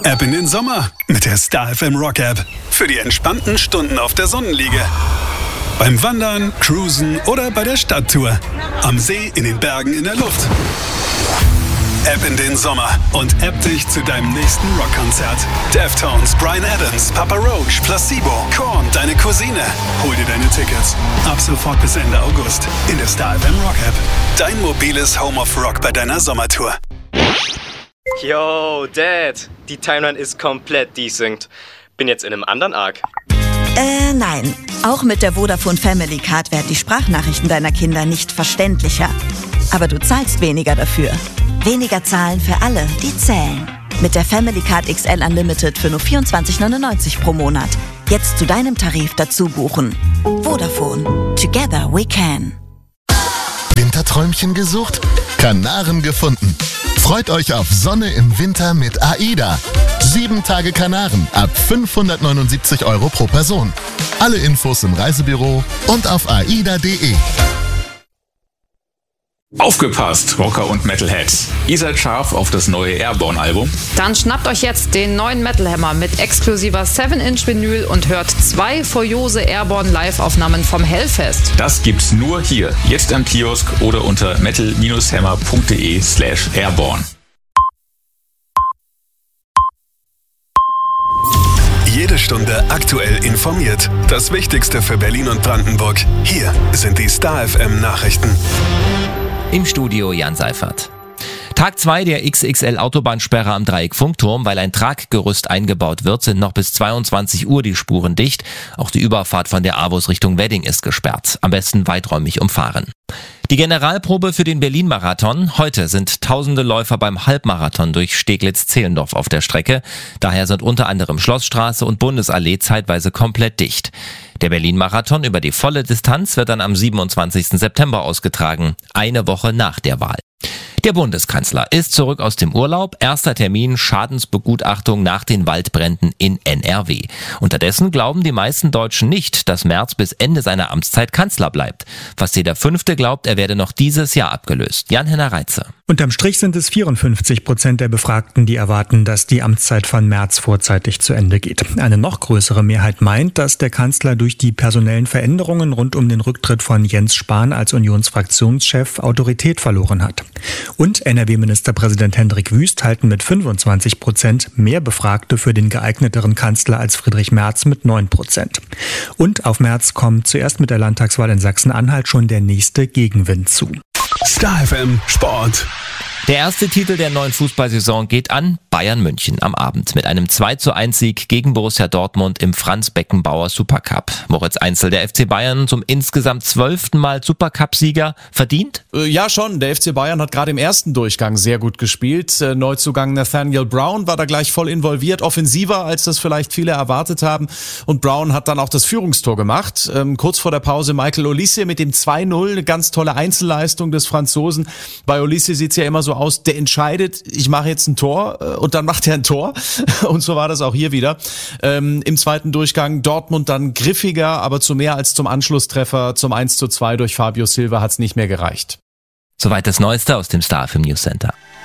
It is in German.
Ab in den Sommer mit der Star FM Rock App. Für die entspannten Stunden auf der Sonnenliege. Beim Wandern, Cruisen oder bei der Stadttour. Am See, in den Bergen, in der Luft. Ab in den Sommer und app dich zu deinem nächsten Rockkonzert. Deftones, Bryan Adams, Papa Roach, Placebo, Korn, deine Cousine. Hol dir deine Tickets. Ab sofort bis Ende August in der Star FM Rock App. Dein mobiles Home of Rock bei deiner Sommertour. Yo, Dad, die Timeline ist komplett desynced. Bin jetzt in einem anderen Arc. Nein. Auch mit der Vodafone Family Card werden die Sprachnachrichten deiner Kinder nicht verständlicher. Aber du zahlst weniger dafür. Weniger zahlen für alle, die zählen. Mit der Family Card XL Unlimited für nur 24,99 pro Monat. Jetzt zu deinem Tarif dazu buchen. Vodafone. Together we can. Winterträumchen gesucht? Kanaren gefunden. Freut euch auf Sonne im Winter mit AIDA. 7 Tage Kanaren ab 579 € pro Person. Alle Infos im Reisebüro und auf aida.de. Aufgepasst, Rocker und Metalheads. Ihr seid scharf auf das neue Airborne-Album? Dann schnappt euch jetzt den neuen Metal Hammer mit exklusiver 7-Inch-Vinyl und hört 2 furiose Airborne-Live-Aufnahmen vom Hellfest. Das gibt's nur hier, jetzt am Kiosk oder unter metal-hammer.de/airborne. Jede Stunde aktuell informiert. Das Wichtigste für Berlin und Brandenburg. Hier sind die Star FM Nachrichten. Im Studio Jan Seifert. Tag 2 der XXL-Autobahnsperre am Dreieck-Funkturm. Weil ein Traggerüst eingebaut wird, sind noch bis 22 Uhr die Spuren dicht. Auch die Überfahrt von der AWUS Richtung Wedding ist gesperrt. Am besten weiträumig umfahren. Die Generalprobe für den Berlin-Marathon. Heute sind tausende Läufer beim Halbmarathon durch Steglitz-Zehlendorf auf der Strecke. Daher sind unter anderem Schlossstraße und Bundesallee zeitweise komplett dicht. Der Berlin-Marathon über die volle Distanz wird dann am 27. September ausgetragen, eine Woche nach der Wahl. Der Bundeskanzler ist zurück aus dem Urlaub. Erster Termin Schadensbegutachtung nach den Waldbränden in NRW. Unterdessen glauben die meisten Deutschen nicht, dass Merz bis Ende seiner Amtszeit Kanzler bleibt. Fast jeder Fünfte glaubt, er werde noch dieses Jahr abgelöst. Jan-Henner Reitze. Unterm Strich sind es 54% der Befragten, die erwarten, dass die Amtszeit von Merz vorzeitig zu Ende geht. Eine noch größere Mehrheit meint, dass der Kanzler durch die personellen Veränderungen rund um den Rücktritt von Jens Spahn als Unionsfraktionschef Autorität verloren hat. Und NRW-Ministerpräsident Hendrik Wüst halten mit 25% mehr Befragte für den geeigneteren Kanzler als Friedrich Merz mit 9%. Und auf Merz kommt zuerst mit der Landtagswahl in Sachsen-Anhalt schon der nächste Gegenwind zu. Star FM Sport. Der erste Titel der neuen Fußballsaison geht an Bayern München am Abend mit einem 2:1-Sieg gegen Borussia Dortmund im Franz-Beckenbauer Supercup. Moritz Einzel, der FC Bayern zum insgesamt 12. Mal Supercup-Sieger, verdient? Ja schon, der FC Bayern hat gerade im ersten Durchgang sehr gut gespielt. Neuzugang Nathaniel Brown war da gleich voll involviert, offensiver als das vielleicht viele erwartet haben. Und Brown hat dann auch das Führungstor gemacht. Kurz vor der Pause Michael Olise mit dem 2:0, eine ganz tolle Einzelleistung des Franzosen. Bei Olise sieht's ja immer so aus, der entscheidet, ich mache jetzt ein Tor und dann macht er ein Tor. Und so war das auch hier wieder. Im zweiten Durchgang Dortmund dann griffiger, aber zu mehr als zum Anschlusstreffer. Zum 1:2 durch Fabio Silva hat's nicht mehr gereicht. Soweit das Neueste aus dem Star FM News Center.